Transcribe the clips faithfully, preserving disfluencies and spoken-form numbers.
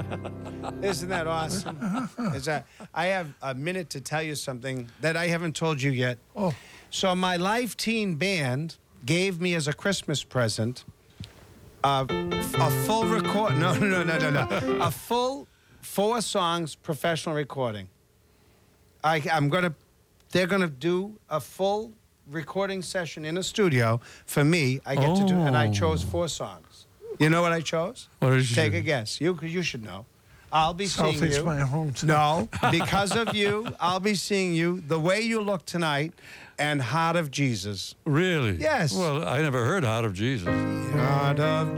Isn't that awesome? It's a, I have a minute to tell you something that I haven't told you yet. Oh. So my Life Teen Band gave me as a Christmas present uh, a full record. No, no, no, no, no. A full four songs professional recording. I, I'm gonna. They're gonna do a full recording session in a studio for me. I get to do, and I chose four songs. You know what I chose? What did you Take do? a guess. You, you should know. I'll be seeing Southeast you. my home. No, because of you, I'll be seeing you. The Way You Look Tonight, and Heart of Jesus. Really? Yes. Well, I never heard Heart of Jesus. Heart of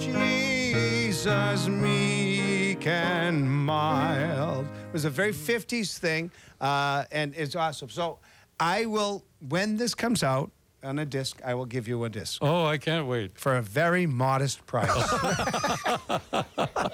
Jesus, meek and mild. It was a very fifties thing, uh, and it's awesome. So I will, when this comes out on a disc, I will give you a disc Oh, I can't wait. for a very modest price. What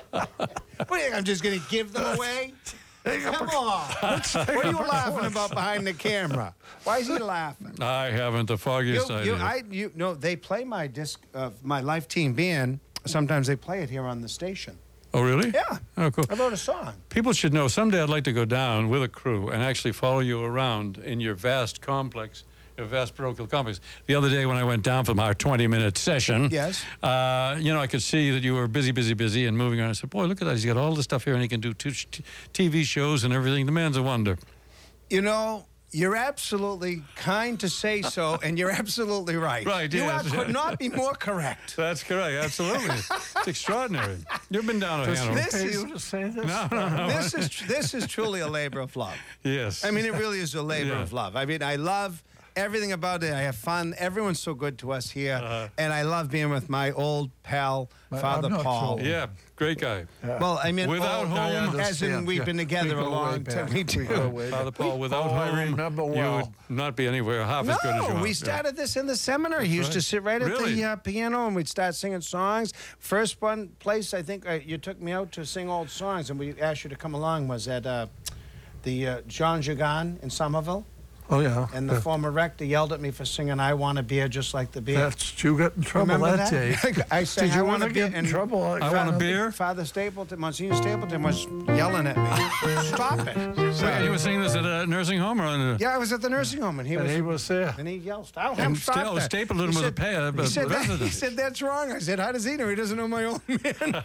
do you think, I'm just going to give them away? Come on. What are you laughing about behind the camera? Why is he laughing? I haven't the You, foggiest idea. you, I, you, no, they play my disc of my Life Teen Band. Sometimes they play it here on the station. Oh, really? Yeah. Oh, cool. I wrote a song. People should know someday I'd like to go down with a crew and actually follow you around in your vast complex, your vast parochial complex. The other day when I went down from our twenty-minute session, Yes. uh, you know, I could see that you were busy, busy, busy and moving around. I said, boy, look at that. He's got all this stuff here and he can do two t- T V shows and everything. The man's a wonder. You know, you're absolutely kind to say so, and you're absolutely right. Right, You yes. are- could not be more correct. That's correct. Absolutely. It's extraordinary. You've been down to Does Hanover. This pay is- you to say this? No, no, no. This is this is truly a labor of love. Yes. I mean, it really is a labor Yeah. of love. I mean, I love everything about it. I have fun. Everyone's so good to us here, Uh-huh. and I love being with my old pal, But Father I'm not Paul. so- Yeah, great guy. Well, I mean, Without old, home- I as in understand. we've Yeah. been together We a go long way time. back. We We do. go way Father back. Paul, without Oh, I home, remember you well. would not be anywhere half as good as you No, are. we Yeah. started this in the seminary. He used to right. sit right at Really? the uh, piano, and we'd start singing songs. First one place I think uh, you took me out to sing old songs, and we asked you to come along was at uh, the uh, Jean Jagan in Somerville, Oh, yeah. and the Yeah. former rector yelled at me for singing "I Want a Beer Just Like the Beer." That's, you got in trouble Remember that, day. that? I sang Did "I you Want a ever Beer," get in and trouble? I want a beer? Father Stapleton, Monsignor Stapleton was yelling at me. Stop it! So, and you were singing this at a nursing home or on a... Yeah, I was at the nursing home, and he And was. he was there. And he yelled, "Stop And him! Stop Sta- that." Stapleton He was a said- pay- a he said, that, resident. he said, "That's wrong." I said, "How does he know? He doesn't know my old man."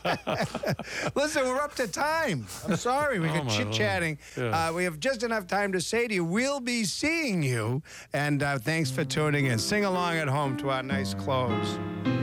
Listen, we're up to time. I'm sorry. We Oh, got my chit chatting. Lord. Yeah. Uh, we have just enough time to say to you, we'll be seeing you. And uh, thanks for tuning in. Sing along at home to our nice close.